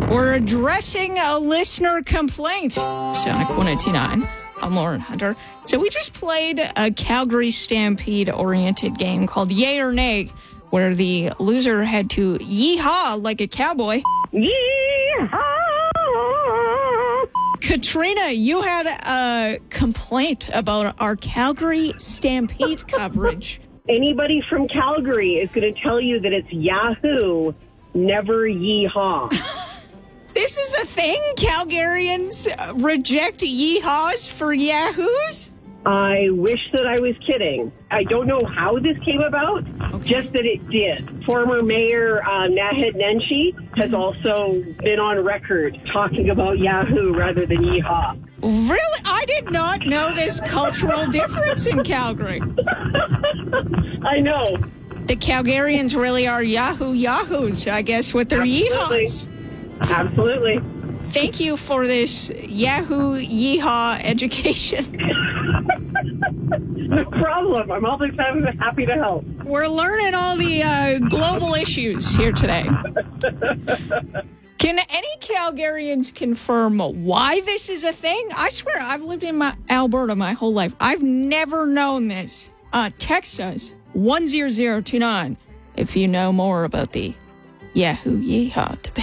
We're addressing a listener complaint. Sonic 189. I'm Lauren Hunter. So we just played a Calgary Stampede-oriented game called Yay or Nay, where the loser had to yee-haw like a cowboy. Yeehaw! Katrina, you had a complaint about our Calgary Stampede coverage. Anybody from Calgary is going to tell you that it's Yahoo, never yeehaw. This is a thing? Calgarians reject yeehaws for yahoos? I wish that I was kidding. I don't know how this came about, just that it did. Former Mayor Naheed Nenshi has also been on record talking about Yahoo rather than yeehaw. Really? I did not know this cultural difference in Calgary. I know. The Calgarians really are yahoos, I guess, with their yeehaws. Absolutely. Thank you for this Yahoo yeehaw education. No problem. I'm always happy to help. We're learning all the global issues here today. Can any Calgarians confirm why this is a thing? I swear, I've lived in Alberta my whole life. I've never known this. Text us, 10029, if you know more about the Yahoo yeehaw debate.